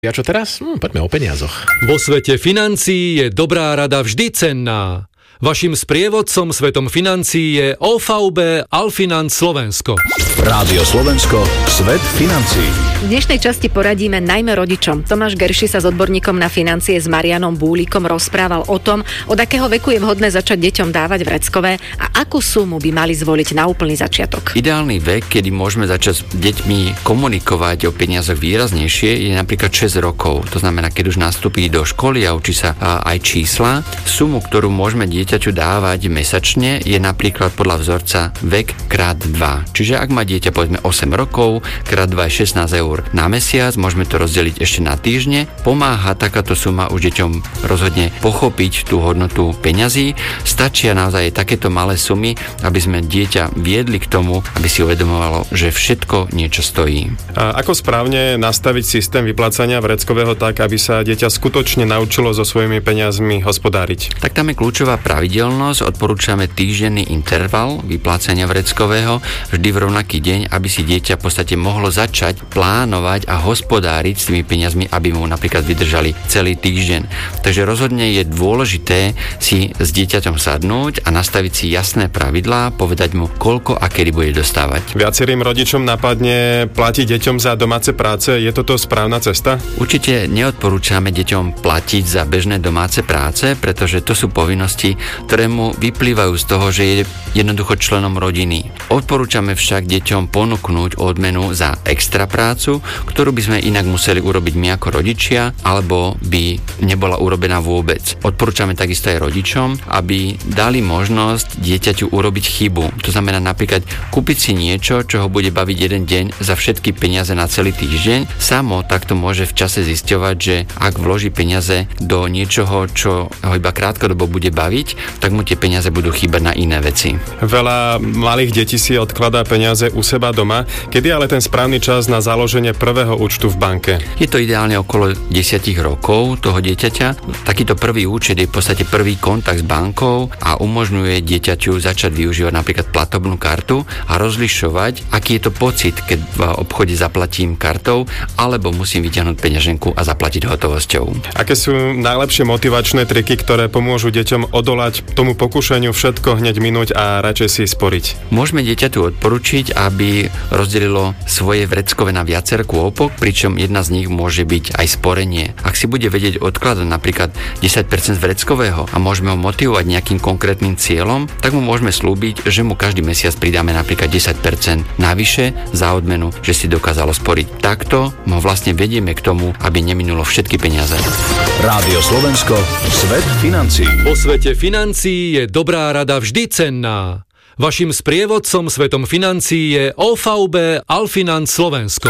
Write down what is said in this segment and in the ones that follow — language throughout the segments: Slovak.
A čo teraz? Poďme o peniazoch. Vo svete financií je dobrá rada vždy cenná. Vašim sprievodcom svetom financií je OVB Alfinanz Slovensko. Rádio Slovensko, svet financií. V dnešnej časti poradíme najmä rodičom. Tomáš Gerši sa s odborníkom na financie s Marianom Búlikom rozprával o tom, od akého veku je vhodné začať deťom dávať vreckové a akú sumu by mali zvoliť na úplný začiatok. Ideálny vek, kedy môžeme začať s deťmi komunikovať o peniazoch výraznejšie, je napríklad 6 rokov. To znamená, keď už nastúpi do školy a učí sa aj čísla. Sumu, ktorú môžeme dieťaťu dávať mesačne, je napríklad podľa vzorca vek krát 2. Čiže ak má dieťa povedzme 8 rokov, krát 2 je 16 eur na mesiac, môžeme to rozdeliť ešte na týždne. Pomáha takáto suma už deťom rozhodne pochopiť tú hodnotu peňazí. Stačia naozaj takéto malé sumy, aby sme dieťa viedli k tomu, aby si uvedomovalo, že všetko niečo stojí. A ako správne nastaviť systém vyplácania vreckového tak, aby sa dieťa skutočne naučilo so svojimi peniazmi hospodáriť? Tak tam je kľúčová pravidelnosť. Odporúčame týždenný interval vyplácania vreckového vždy v rovnaký deň, aby si dieťa v podstate mohlo začať plánovať a hospodáriť s tými peniazmi, aby mu napríklad vydržali celý týždeň. Takže rozhodne je dôležité si s dieťaťom sadnúť a nastaviť si jasné pravidlá, povedať mu, koľko a kedy bude dostávať. Viacerým rodičom napadne platiť deťom za domáce práce. Je toto správna cesta? Určite neodporúčame deťom platiť za bežné domáce práce, pretože to sú povinnosti, ktoré mu vyplývajú z toho, že je jednoducho členom rodiny. Odporúčame však deťom ponúknuť odmenu za extra prácu, ktorú by sme inak museli urobiť my ako rodičia, alebo by nebola urobená vôbec. Odporúčame takisto aj rodičom, aby dali možnosť dieťaťu urobiť chybu. To znamená napríklad kúpiť si niečo, čo ho bude baviť jeden deň za všetky peniaze na celý týždeň. Samo takto môže v čase zisťovať, že ak vloží peniaze do niečoho, čo ho iba krátkodobo bude baviť, tak mu tie peniaze budú chýbať na iné veci. Veľa malých detí si odkladá peniaze u seba doma. Kedy ale ten správny čas na založenie prvého účtu v banke? Je to ideálne okolo 10 rokov toho dieťaťa. Takýto prvý účet je v podstate prvý kontakt s bankou a umožňuje dieťaťu začať využívať napríklad platobnú kartu a rozlišovať, aký je to pocit, keď v obchode zaplatím kartou alebo musím vyťahnuť peňaženku a zaplatiť hotovosťou. Aké sú najlepšie motivačné triky, ktoré pomôžu deťom odolať tomu pokušeniu všetko hneď minúť a radšej si sporiť? Môžeme dieťaťu odporučiť, aby rozdelilo svoje vreckové na viacer kôpok, pričom jedna z nich môže byť aj sporenie. Ak si bude vedieť odkladať napríklad 10% z vreckového a môžeme ho motivovať nejakým konkrétnym cieľom, tak mu môžeme slúbiť, že mu každý mesiac pridáme napríklad 10% navyše za odmenu, že si dokázalo sporiť. Takto ho vlastne vedieme k tomu, aby neminulo všetky peniaze. Rádio Slovensko, svet financií. Vo svete financií je dobrá rada vždy cenná. Vašim sprievodcom svetom financií je OVB Alfinanz Slovensko.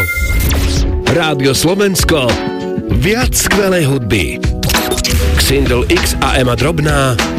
Rádio Slovensko, viac skvelej hudby. Xindl X a Ema Drobná